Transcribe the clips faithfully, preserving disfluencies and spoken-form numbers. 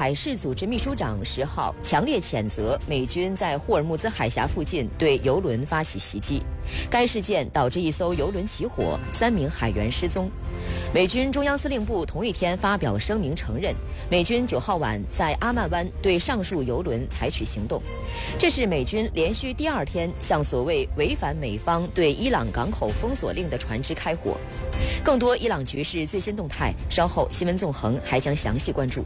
海事组织秘书长十号强烈谴责美军在霍尔木兹海峡附近对油轮发起袭击，该事件导致一艘油轮起火，三名海员失踪。美军中央司令部同一天发表声明承认，美军九号晚在阿曼湾对上述油轮采取行动，这是美军连续第二天向所谓违反美方对伊朗港口封锁令的船只开火。更多伊朗局势最新动态，稍后新闻纵横还将详细关注。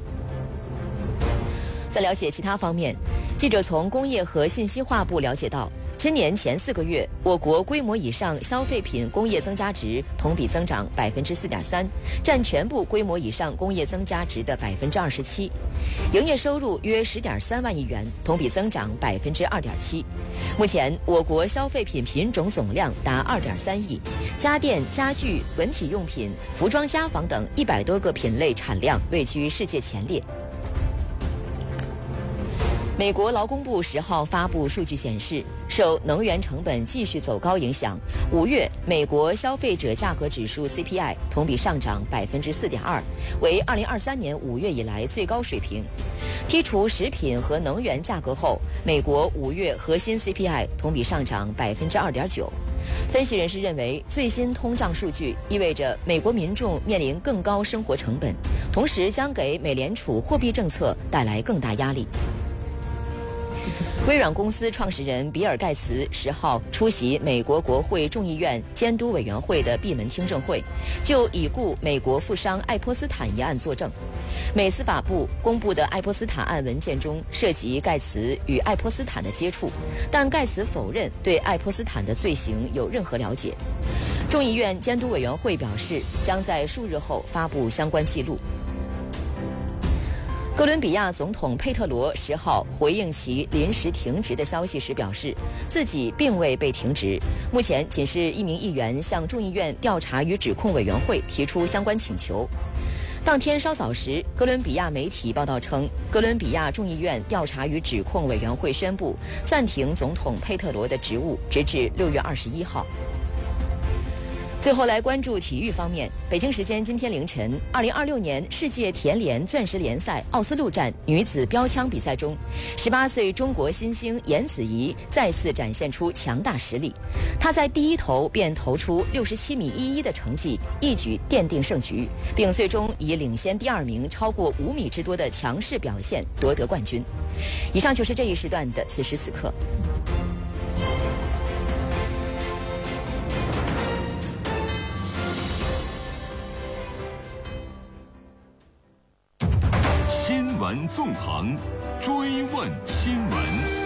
在了解其他方面，记者从工业和信息化部了解到，今年前四个月，我国规模以上消费品工业增加值同比增长百分之四点三，占全部规模以上工业增加值的百分之二十七。营业收入约十点三万亿元，同比增长百分之二点七。目前，我国消费品品种总量达二点三亿，家电、家具、文体用品、服装家纺等一百多个品类产量位居世界前列。美国劳工部十号发布数据显示，受能源成本继续走高影响，五月美国消费者价格指数 C P I 同比上涨百分之四点二，为二零二三年五月以来最高水平。剔除食品和能源价格后，美国五月核心 C P I 同比上涨百分之二点九。分析人士认为，最新通胀数据意味着美国民众面临更高生活成本，同时将给美联储货币政策带来更大压力。微软公司创始人比尔·盖茨十号出席美国国会众议院监督委员会的闭门听证会，就已故美国富商爱泼斯坦一案作证。美司法部公布的爱泼斯坦案文件中涉及盖茨与爱泼斯坦的接触，但盖茨否认对爱泼斯坦的罪行有任何了解。众议院监督委员会表示，将在数日后发布相关记录。哥伦比亚总统佩特罗十号回应其临时停职的消息时表示，自己并未被停职，目前仅是一名议员向众议院调查与指控委员会提出相关请求。当天稍早时，哥伦比亚媒体报道称，哥伦比亚众议院调查与指控委员会宣布暂停总统佩特罗的职务，直至六月二十一号。最后来关注体育方面，北京时间今天凌晨，二零二六年世界田联钻石联赛奥斯陆站女子标枪比赛中，十八岁中国新星严子怡再次展现出强大实力。她在第一投便投出六十七米一一的成绩，一举奠定胜局，并最终以领先第二名超过五米之多的强势表现夺得冠军。以上就是这一时段的此时此刻。 新闻纵横，追问新闻。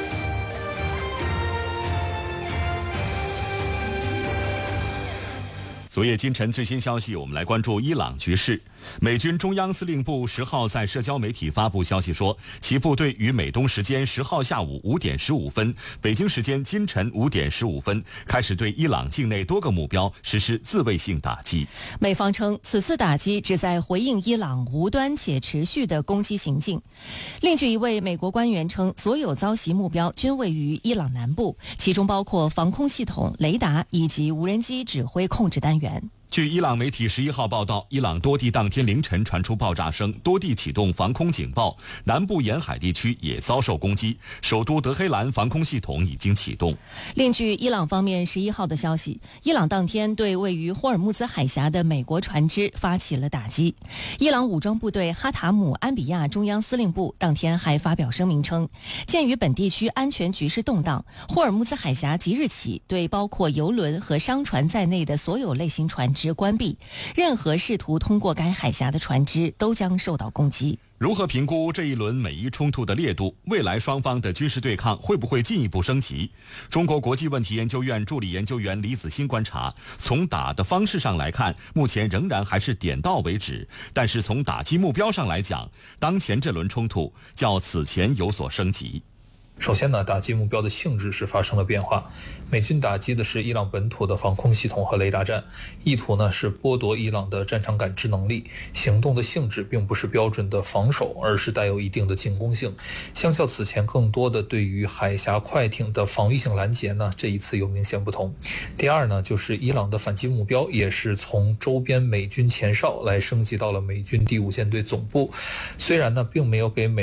昨夜今晨最新消息，我们来关注伊朗局势。美军中央司令部十号在社交媒体发布消息说，其部队于美东时间十号下午五点十五分，北京时间今晨五点十五分，开始对伊朗境内多个目标实施自卫性打击。 美方称，此次打击旨在回应伊朗无端且持续的攻击行径。另据一位美国官员称，所有遭袭目标均位于伊朗南部，其中包括防空系统、雷达以及无人机指挥控制单元。 据伊朗媒体十一号报道，伊朗多地当天凌晨传出爆炸声，多地启动防空警报，南部沿海地区也遭受攻击，首都德黑兰防空系统已经启动。 另据伊朗方面十一号的消息，伊朗当天对位于霍尔木兹海峡的美国船只发起了打击。伊朗武装部队哈塔姆安比亚中央司令部当天还发表声明称，鉴于本地区安全局势动荡，霍尔木兹海峡即日起对包括油轮和商船在内的所有类型船只关闭，任何试图通过该海峡的船只都将受到攻击。 如何评估这一轮美伊冲突的烈度？未来双方的军事对抗会不会进一步升级？中国国际问题研究院助理研究员李子欣观察，从打的方式上来看，目前仍然还是点到为止，但是从打击目标上来讲，当前这轮冲突较此前有所升级。 首先呢，打击目标的性质是发生了变化。美军打击的是伊朗本土的防空系统和雷达站，意图呢是剥夺伊朗的战场感知能力。行动的性质并不是标准的防守，而是带有一定的进攻性。相较此前更多的对于海峡快艇的防御性拦截呢，这一次有明显不同。第二呢，就是伊朗的反击目标也是从周边美军前哨来升级到了美军第五舰队总部。虽然呢，并没有给美